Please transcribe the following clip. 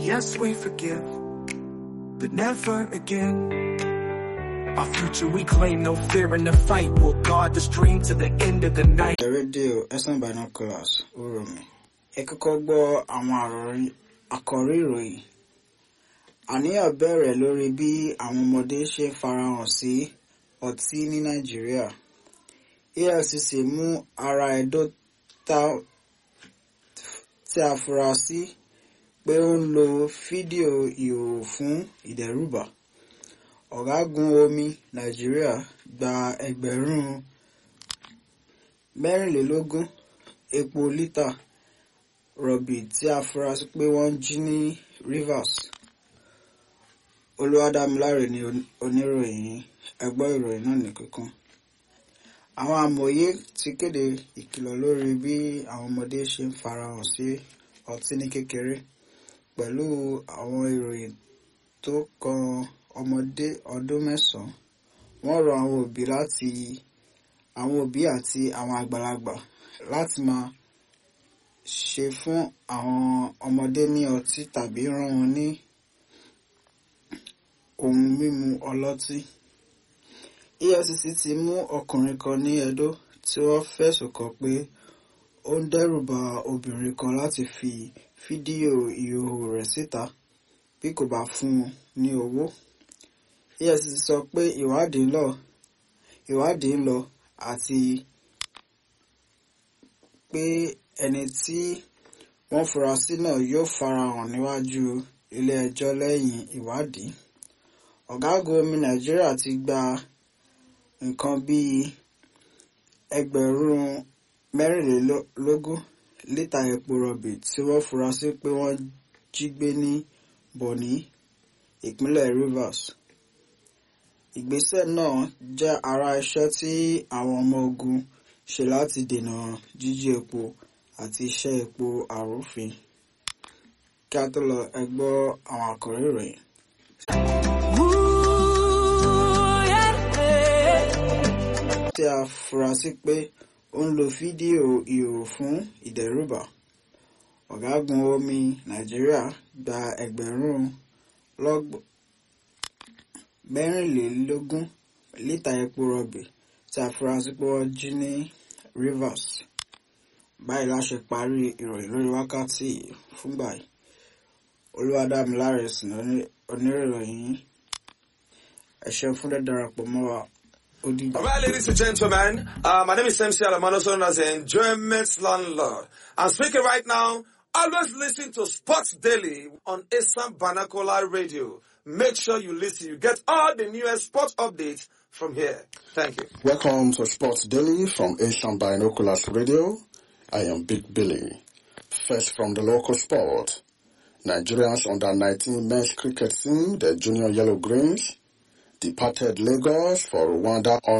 Yes, we forgive, but never again. Our future we claim, no fear in the fight. We'll guard the stream to the end of the night. The radio, Asian Binoculars, Urumi. Ekokogbo àwọn àkòrí ìròyìn. Àníyàn bẹ̀rẹ̀ lórí bí àwọn ọmọdé ṣe farahàn sí ọtí ní Nàìjíríà. EFCC mú ara Ẹdó tí a fura sí pé ó ń lo fídíò ìhòòhò fún ìdẹ́rùbà. Ọ̀gágun omi Nàìjíríà gba ẹgbẹ̀rún 24 epo lítà rọ̀bì tí a fura sí pé wọ́n jí ní Rivers. Olúwadámiláre ni oníròyìn, ẹ gbọ́ ìròyìn náà ní kíkún. Àwọn amòye ti kéde ìkìlọ̀ lórí bí àwọn ọmọdé ṣe ń farahàn sí ọtí ní kékeré pẹ̀lú àwọn ìròyìn tó kan ọmọdé ọdún 9. Wọ́n rọ àwọn òbí àti àwọn àgbàlagbà láti máa ṣe fún àwọn ọmọdé ní ọtí tàbí rán wọn ní ohun mímu ọlọ́tí. EFCC ti mú ọkùnrin kan ní Ẹdó tí wọ́n fẹ̀sùn kàn pé ó ń dẹ́rùbà obìnrin kan láti fi fídíò ìhòòhò rẹ̀ síta bí kò bá fún un ní owó. EFCC sọ pé ìwádìí ń lọ àti pé ẹni tí wọ́n fura sí náà yóò farahàn níwájú ilé ẹjọ́ lẹ́yìn ìwádìí. Ọ̀gágun omi Nàìjíríà ti gba nǹkan bíi ẹgbẹ̀rún 24 lítà epo rọ̀bì tí wọ́n fura sí pé wọ́n jí gbé ní Bonny, ìpínlẹ̀ Rivers. Ìgbésẹ̀ náà jẹ́ ara iṣẹ́ tí àwọn ọmọ ogun ṣe láti dènà jíjí epo àti iṣẹ́ epo àrúfin. Kí a tó lọ, ẹ gbọ́ àwọn àkòrí ìròyìn. Tí a fura sí pé ó ń lo fídíò ìhòòhò fún ìdẹ́rùbà. Ọ̀gágun omi Nàìjíríà gba ẹgbẹ̀rún 24 lítà epo rọ̀bì tí a fura sí pé wọ́n jí ní Rivers. Báyìí la ṣe parí ìròyìn lórí wákàtí fúngbà yìí. Olúwadámiláre sì ní oníròyìn. Ẹ ṣeun fún dídarapọ̀ mọ́ wa. All right, ladies and gentlemen, my name is MC Alamano, known as the Enjoyment Landlord. I'm speaking right now. Always listen to Sports Daily on Asian Binocular Radio. Make sure you listen. You get all the newest sports updates from here. Thank you. Welcome to Sports Daily from Asian Binoculars Radio. I am Big Billy. First from the local sport. Nigeria's under-19 men's cricket team, the Junior Yellow Greens, departed Lagos for Rwanda on